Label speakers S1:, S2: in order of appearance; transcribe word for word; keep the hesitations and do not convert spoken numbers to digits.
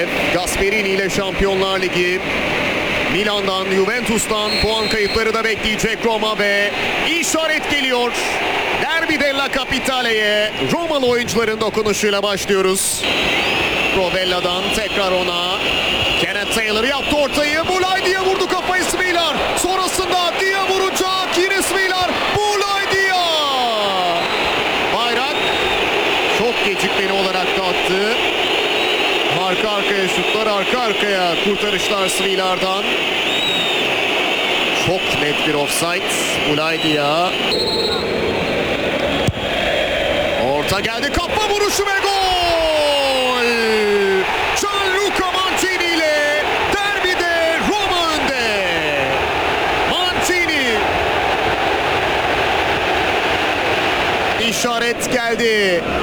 S1: Kovalev, Gasperini ile Şampiyonlar Ligi. Milan'dan, Juventus'tan puan kayıpları da bekleyecek Roma ve işaret geliyor. Derbi della Capitale'ye Romalı oyuncuların dokunuşuyla başlıyoruz. Rovella'dan tekrar ona. Kenneth Taylor yaptı ortayı. Bulay diye vurdu kafayı Smilar. Sonrasında diye vuracak. Yine Smilar. Bulay diye. Bayrak çok gecikmeli olarak kalktı. Arka arkaya şutlar, arka arkaya kurtarışlar Smilar'dan. Çok net bir offside. Bulay diye. Orta geldi. Kafa vuruşu ve gol! Gianluca Mancini ile derbide Roma önde. Mancini. İşaret geldi.